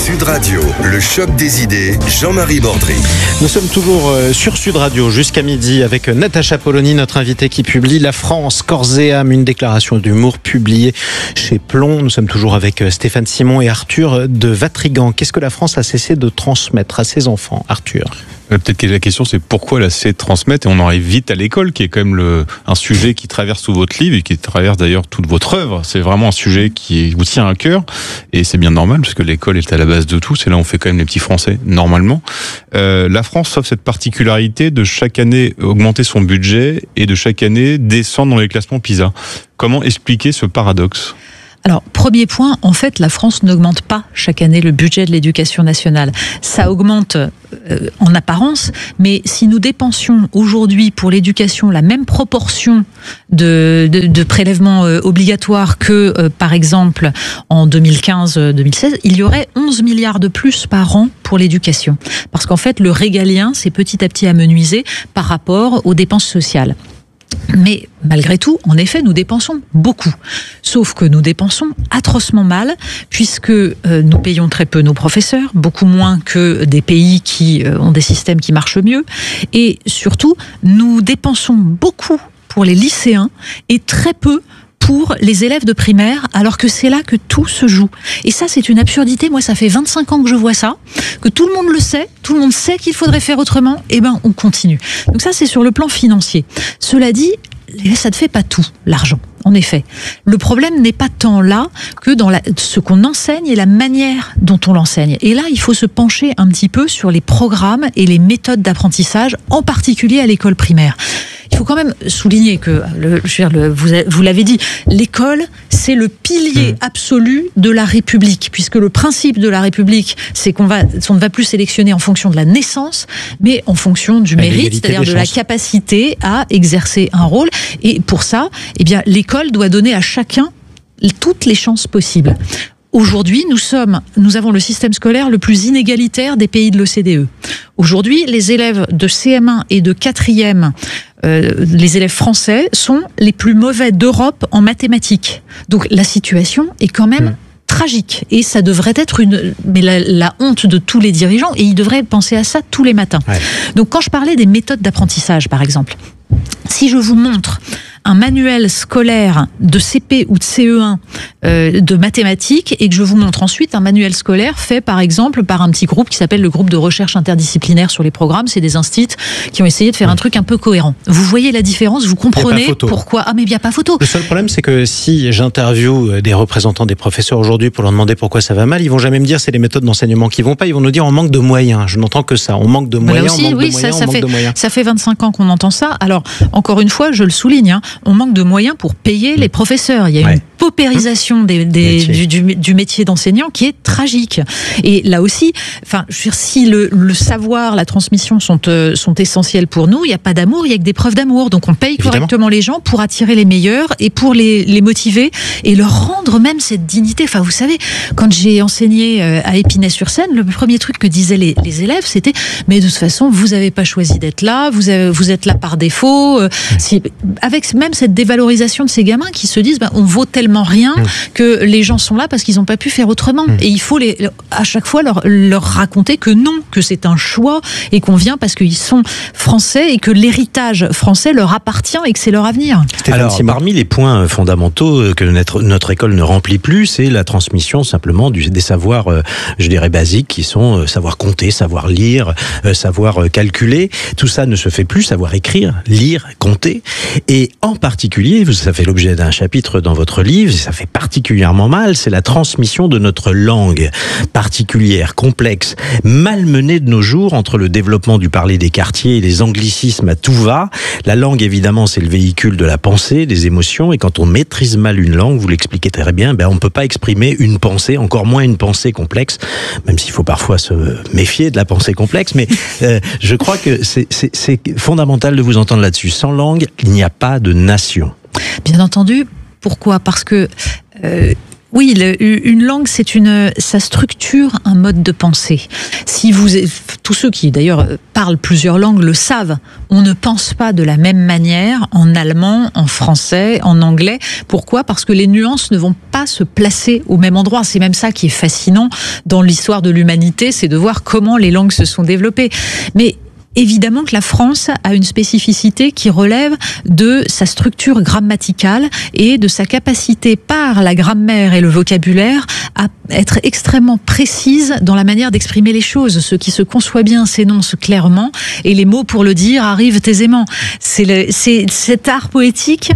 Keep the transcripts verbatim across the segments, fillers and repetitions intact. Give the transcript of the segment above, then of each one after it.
Sud Radio, le choc des idées, Jean-Marie Bordry. Nous sommes toujours sur Sud Radio jusqu'à midi avec Natacha Polony, notre invitée qui publie La France, corps et âme, une déclaration d'humour publiée chez Plomb. Nous sommes toujours avec Stéphane Simon et Arthur de Vatrigan. Qu'est-ce que la France a cessé de transmettre à ses enfants, Arthur ? Peut-être que la question c'est pourquoi elle a cessé de transmettre, et on arrive vite à l'école qui est quand même le, un sujet qui traverse tout votre livre et qui traverse d'ailleurs toute votre œuvre. C'est vraiment un sujet qui vous tient à cœur et c'est bien normal parce que l'école est à la base de tout. C'est là où on fait quand même les petits Français normalement. Euh, la France offre cette particularité de chaque année augmenter son budget et de chaque année descendre dans les classements PISA. Comment expliquer ce paradoxe ? Alors, premier point, en fait, la France n'augmente pas chaque année le budget de l'éducation nationale. Ça augmente euh, en apparence, mais si nous dépensions aujourd'hui pour l'éducation la même proportion de, de, de prélèvements euh, obligatoires que, euh, par exemple, en deux mille quinze deux mille seize, il y aurait onze milliards de plus par an pour l'éducation. Parce qu'en fait, le régalien s'est petit à petit amenuisé par rapport aux dépenses sociales. Mais malgré tout, en effet, nous dépensons beaucoup. Sauf que nous dépensons atrocement mal, puisque euh, nous payons très peu nos professeurs, beaucoup moins que des pays qui euh, ont des systèmes qui marchent mieux. Et surtout, nous dépensons beaucoup pour les lycéens et très peu pour les élèves de primaire, alors que c'est là que tout se joue. Et ça, c'est une absurdité. Moi, ça fait vingt-cinq ans que je vois ça, que tout le monde le sait, tout le monde sait qu'il faudrait faire autrement, et ben, on continue. Donc ça, c'est sur le plan financier. Cela dit, ça ne fait pas tout, l'argent. En effet, le problème n'est pas tant là que dans la, ce qu'on enseigne et la manière dont on l'enseigne. Et là, il faut se pencher un petit peu sur les programmes et les méthodes d'apprentissage, en particulier à l'école primaire. Il faut quand même souligner que, le, je veux dire, le, vous, vous l'avez dit, l'école, c'est le pilier absolu de la République, puisque le principe de la République, c'est qu'on va, on ne va plus sélectionner en fonction de la naissance, mais en fonction du mérite, c'est-à-dire de la capacité à exercer un rôle. Et pour ça, eh bien, l'école doit donner à chacun toutes les chances possibles. Aujourd'hui, nous sommes, nous avons le système scolaire le plus inégalitaire des pays de l'O C D E. Aujourd'hui, les élèves de C M un et de quatrième, euh, les élèves français, sont les plus mauvais d'Europe en mathématiques. Donc la situation est quand même mmh. tragique. Et ça devrait être une, mais la, la honte de tous les dirigeants, et ils devraient penser à ça tous les matins. Ouais. Donc quand je parlais des méthodes d'apprentissage, par exemple, si je vous montre un manuel scolaire de C P ou de C E un euh, de mathématiques et que je vous montre ensuite un manuel scolaire fait par exemple par un petit groupe qui s'appelle le groupe de recherche interdisciplinaire sur les programmes, c'est des instits qui ont essayé de faire un truc un peu cohérent. Vous voyez la différence, vous comprenez pourquoi. Ah mais il n'y a pas photo. Le seul problème c'est que si j'interviewe des représentants des professeurs aujourd'hui pour leur demander pourquoi ça va mal, ils vont jamais me dire c'est les méthodes d'enseignement qui vont pas, ils vont nous dire on manque de moyens. Je n'entends que ça, on manque de moyens, là aussi, on manque oui, de moyens, ça, ça on manque fait, de moyens. Ça fait vingt-cinq ans qu'on entend ça. Alors encore une fois, je le souligne, hein, on manque de moyens pour payer les professeurs. Il y a ouais. une paupérisation des, des, métier. Du, du, du métier d'enseignant qui est tragique. Et là aussi, enfin, je veux dire, si le, le savoir, la transmission sont, euh, sont essentiels pour nous, il n'y a pas d'amour, il n'y a que des preuves d'amour. Donc on paye Évidemment. correctement les gens pour attirer les meilleurs et pour les, les motiver et leur rendre même cette dignité. Enfin, vous savez, quand j'ai enseigné à Épinay-sur-Seine, le premier truc que disaient les, les élèves, c'était « mais de toute façon, vous n'avez pas choisi d'être là, vous, avez, vous êtes là par défaut. Euh, » si, avec même cette dévalorisation de ces gamins qui se disent bah, on vaut tellement rien mmh. que les gens sont là parce qu'ils n'ont pas pu faire autrement. Mmh. Et il faut les, à chaque fois leur, leur raconter que non, que c'est un choix et qu'on vient parce qu'ils sont français et que l'héritage français leur appartient et que c'est leur avenir. Alors, parmi les points fondamentaux que notre, notre école ne remplit plus, c'est la transmission simplement du, des savoirs, euh, je dirais, basiques qui sont euh, savoir compter, savoir lire, euh, savoir euh, calculer. Tout ça ne se fait plus, savoir écrire, lire, compter. Et en particulier, ça fait l'objet d'un chapitre dans votre livre, et ça fait particulièrement mal, c'est la transmission de notre langue particulière, complexe, malmenée de nos jours entre le développement du parler des quartiers et les anglicismes à tout va. La langue, évidemment, c'est le véhicule de la pensée, des émotions, et quand on maîtrise mal une langue, vous l'expliquez très bien, ben on ne peut pas exprimer une pensée, encore moins une pensée complexe, même s'il faut parfois se méfier de la pensée complexe, mais euh, je crois que c'est, c'est, c'est fondamental de vous entendre là-dessus. Sans langue, il n'y a pas de nation. Bien entendu. Pourquoi ? Parce que euh, Oui, le, une langue, c'est une, ça structure un mode de pensée. Si vous, tous ceux qui d'ailleurs parlent plusieurs langues le savent, on ne pense pas de la même manière en allemand, en français, en anglais. Pourquoi ? Parce que les nuances ne vont pas se placer au même endroit. C'est même ça qui est fascinant dans l'histoire de l'humanité, c'est de voir comment les langues se sont développées. Mais évidemment que la France a une spécificité qui relève de sa structure grammaticale et de sa capacité par la grammaire et le vocabulaire à être extrêmement précise dans la manière d'exprimer les choses. Ce qui se conçoit bien s'énonce clairement et les mots pour le dire arrivent aisément. C'est, le, c'est cet art poétique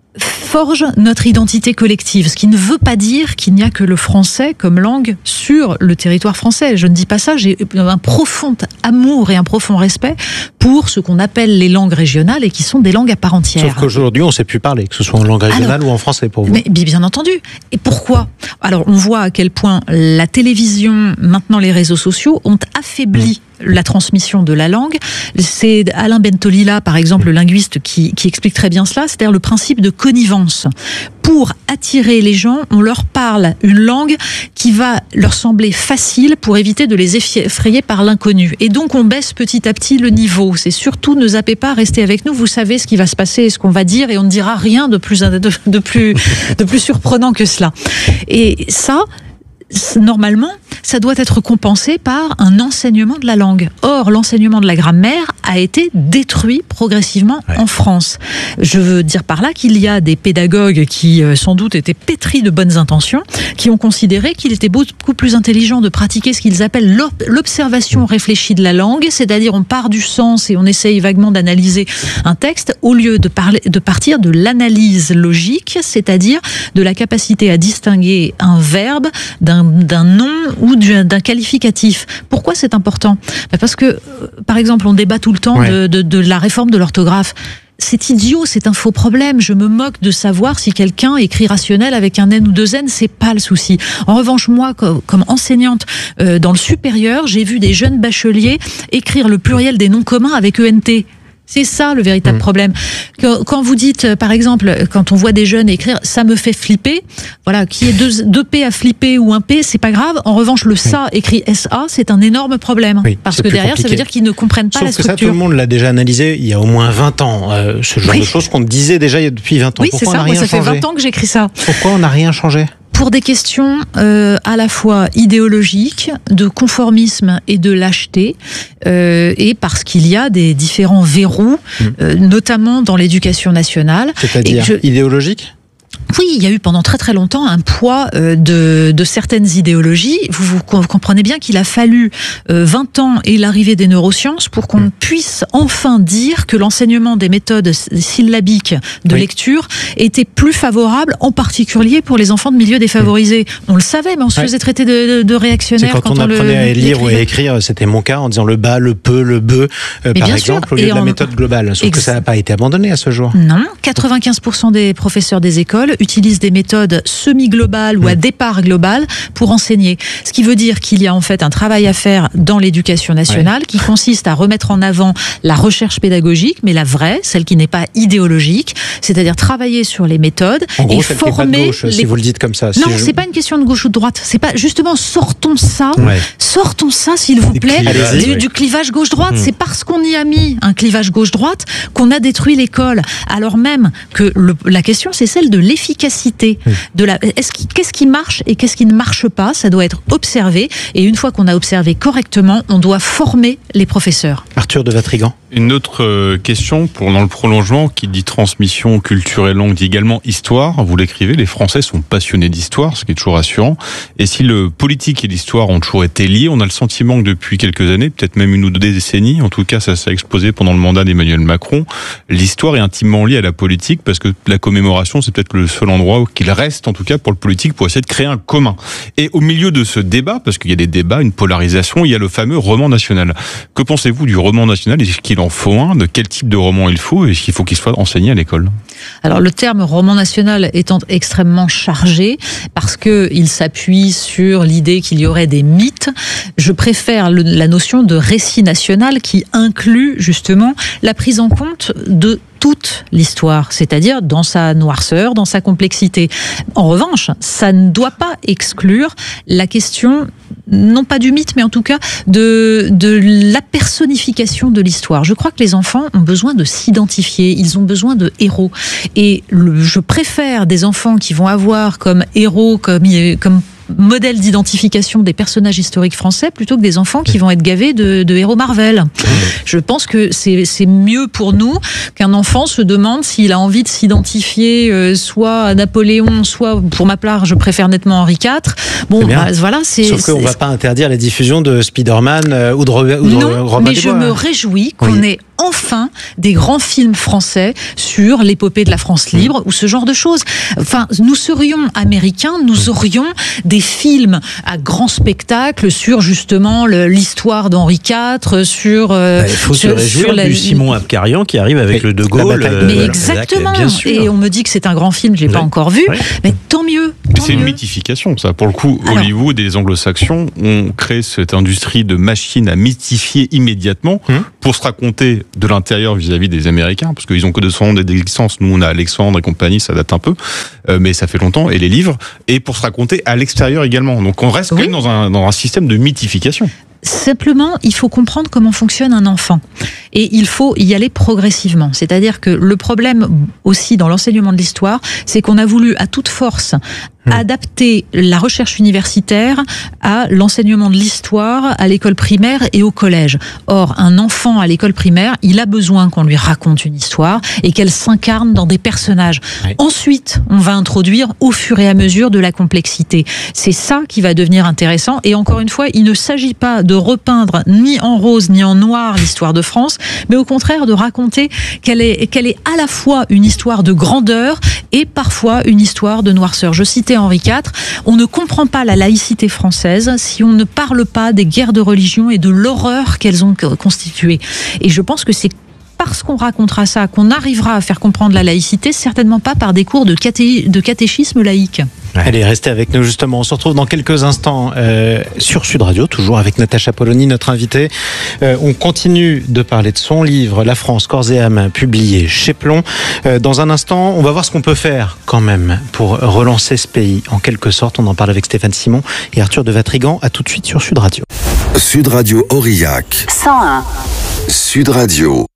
forge notre identité collective, ce qui ne veut pas dire qu'il n'y a que le français comme langue sur le territoire français. Je ne dis pas ça, j'ai un profond amour et un profond respect pour ce qu'on appelle les langues régionales et qui sont des langues à part entière. Sauf qu'aujourd'hui, on ne sait plus parler, que ce soit en langue régionale Alors, ou en français pour vous. Mais bien entendu. Et pourquoi ? Alors, on voit à quel point la télévision, maintenant les réseaux sociaux, ont affaibli mmh. la transmission de la langue. C'est Alain Bentolila, par exemple, le linguiste, qui, qui explique très bien cela, c'est-à-dire le principe de connivence. Pour attirer les gens, on leur parle une langue qui va leur sembler facile pour éviter de les effrayer par l'inconnu. Et donc, on baisse petit à petit le niveau. C'est surtout, ne zappez pas, restez avec nous, vous savez ce qui va se passer et ce qu'on va dire, et on ne dira rien de plus, de, de plus, de plus surprenant que cela. Et ça, normalement, ça doit être compensé par un enseignement de la langue. Or, l'enseignement de la grammaire a été détruit progressivement ouais. en France. Je veux dire par là qu'il y a des pédagogues qui, euh, sans doute, étaient pétris de bonnes intentions, qui ont considéré qu'il était beaucoup plus intelligent de pratiquer ce qu'ils appellent l'observation réfléchie de la langue, c'est-à-dire on part du sens et on essaye vaguement d'analyser un texte, au lieu de, parler, de partir de l'analyse logique, c'est-à-dire de la capacité à distinguer un verbe d'un, d'un nom ou d'un qualificatif. Pourquoi c'est important ? Parce que, par exemple, on débat tout le temps ouais. de, de, de la réforme de l'orthographe. C'est idiot, c'est un faux problème. Je me moque de savoir si quelqu'un écrit rationnel avec un N ou deux N, c'est pas le souci. En revanche, moi, comme, comme enseignante euh, dans le supérieur, j'ai vu des jeunes bacheliers écrire le pluriel des noms communs avec E N T. C'est ça le véritable mmh. problème. Quand vous dites, par exemple, quand on voit des jeunes écrire « ça me fait flipper », voilà, qu'il y ait deux, deux P à flipper ou un P, c'est pas grave. En revanche, le « ça » écrit S A, c'est un énorme problème. Oui, parce que derrière, compliqué. Ça veut dire qu'ils ne comprennent pas Sauf la structure. Sauf que ça, tout le monde l'a déjà analysé il y a au moins vingt ans. Euh, ce genre oui. de choses qu'on disait déjà depuis vingt ans. Oui, Pourquoi c'est ça. on n'a rien Moi, ça changé ? fait vingt ans que j'écris ça. Pourquoi on n'a rien changé ? Pour des questions euh, à la fois idéologiques, de conformisme et de lâcheté, euh, et parce qu'il y a des différents verrous, mmh. euh, notamment dans l'éducation nationale. C'est-à-dire je... idéologique ? Oui, il y a eu pendant très très longtemps un poids euh, de, de certaines idéologies. Vous, vous comprenez bien qu'il a fallu euh, vingt ans et l'arrivée des neurosciences pour qu'on mmh. puisse enfin dire que l'enseignement des méthodes syllabiques de oui. lecture était plus favorable, en particulier pour les enfants de milieux défavorisés. Mmh. On le savait, mais on se faisait ouais. traiter de, de, de réactionnaires. C'est quand, quand on, on apprenait le, à lire ou à écrire, c'était mon cas, en disant le bas, le peu, le be, euh, par exemple, sûr. Au lieu et de la en... méthode globale. Sauf Ex... que ça n'a pas été abandonné à ce jour. Non, quatre-vingt-quinze pour cent des professeurs des écoles utilisent des méthodes semi-globales ou à départ global pour enseigner. Ce qui veut dire qu'il y a en fait un travail à faire dans l'éducation nationale ouais. qui consiste à remettre en avant la recherche pédagogique, mais la vraie, celle qui n'est pas idéologique, c'est-à-dire travailler sur les méthodes en gros, et celle former. Qui est pas de gauche, les... si vous le dites comme ça. Non, si je... c'est pas une question de gauche ou de droite. C'est pas justement sortons ça, ouais. sortons ça, s'il vous plaît, clivages, du, ouais. du clivage gauche-droite. Mmh. C'est parce qu'on y a mis un clivage gauche-droite qu'on a détruit l'école, alors même que le, la question c'est celle de l'efficacité. De la, est-ce qui, qu'est-ce qui marche et qu'est-ce qui ne marche pas, ça doit être observé, et une fois qu'on a observé correctement, on doit former les professeurs. Arthur de Vatrigan. Une autre question, pour dans le prolongement, qui dit transmission, culture et langue, dit également histoire. Vous l'écrivez, les Français sont passionnés d'histoire, ce qui est toujours rassurant. Et si le politique et l'histoire ont toujours été liés, on a le sentiment que depuis quelques années, peut-être même une ou deux décennies, en tout cas ça s'est explosé pendant le mandat d'Emmanuel Macron, l'histoire est intimement liée à la politique, parce que la commémoration, c'est peut-être le seul endroit qu'il reste, en tout cas pour le politique, pour essayer de créer un commun. Et au milieu de ce débat, parce qu'il y a des débats, une polarisation, il y a le fameux roman national. Que pensez-vous du roman national? Est-ce qu'il en faut un? De quel type de roman il faut? Est-ce qu'il faut qu'il soit enseigné à l'école? Alors le terme roman national étant extrêmement chargé, parce qu'il s'appuie sur l'idée qu'il y aurait des mythes, je préfère le, la notion de récit national qui inclut justement la prise en compte de toute l'histoire, c'est-à-dire dans sa noirceur, dans sa complexité. En revanche, ça ne doit pas exclure la question, non pas du mythe, mais en tout cas de, de la personnification de l'histoire. Je crois que les enfants ont besoin de s'identifier, ils ont besoin de héros. Et le, je préfère des enfants qui vont avoir comme héros, comme, comme modèle d'identification des personnages historiques français plutôt que des enfants qui vont être gavés de, de héros Marvel. Je pense que c'est, c'est mieux pour nous qu'un enfant se demande s'il a envie de s'identifier euh, soit à Napoléon, soit, pour ma part, je préfère nettement Henri quatre. Bon, bah, voilà, c'est... Sauf qu'on ne va pas interdire la diffusion de Spider-Man euh, ou de, Robert, ou de non, Robin mais des je Bois. me réjouis qu'on oui. ait enfin des grands films français sur l'épopée de la France libre mmh. ou ce genre de choses. Enfin, nous serions américains, nous aurions des films à grand spectacle sur justement le, l'histoire d'Henri quatre, sur... Euh, bah, il faut sur, se réjouir sur la... du Simon Abkarian qui arrive avec et le De Gaulle. Euh, mais exactement. Bien sûr. Et on me dit que c'est un grand film, je l'ai oui. pas encore vu, oui. mais tant mieux. Tant c'est mieux. Une mythification, ça. Pour le coup, Alors, Hollywood et les anglo-saxons ont créé cette industrie de machines à mythifier immédiatement hum. pour se raconter de l'intérieur vis-à-vis des Américains, parce qu'ils ont que deux cents ans d'existence. Nous, on a Alexandre et compagnie, ça date un peu, euh, mais ça fait longtemps, et les livres, et pour se raconter à l'extérieur également. Donc on reste oui. quand même dans un, dans un système de mythification. Simplement, il faut comprendre comment fonctionne un enfant. Et il faut y aller progressivement. C'est-à-dire que le problème aussi dans l'enseignement de l'histoire, c'est qu'on a voulu à toute force mmh. adapter la recherche universitaire à l'enseignement de l'histoire à l'école primaire et au collège. Or, un enfant à l'école primaire, il a besoin qu'on lui raconte une histoire et qu'elle s'incarne dans des personnages. Oui. Ensuite, on va introduire au fur et à mesure de la complexité. C'est ça qui va devenir intéressant. Et encore une fois, il ne s'agit pas de repeindre ni en rose ni en noir l'histoire de France, mais au contraire de raconter qu'elle est, qu'elle est à la fois une histoire de grandeur et parfois une histoire de noirceur. Je citais Henri quatre, on ne comprend pas la laïcité française si on ne parle pas des guerres de religion et de l'horreur qu'elles ont constituées. Et je pense que c'est parce qu'on racontera ça qu'on arrivera à faire comprendre la laïcité, certainement pas par des cours de, caté- de catéchisme laïque. Ouais. Allez, restez avec nous justement. On se retrouve dans quelques instants euh, sur Sud Radio, toujours avec Natacha Polony, notre invitée. Euh, on continue de parler de son livre, La France, corps et âme, publié chez Plon. Euh, dans un instant, on va voir ce qu'on peut faire quand même pour relancer ce pays. En quelque sorte, on en parle avec Stéphane Simon et Arthur de Vatrigan. À tout de suite sur Sud Radio. Sud Radio Aurillac. cent un. Sud Radio.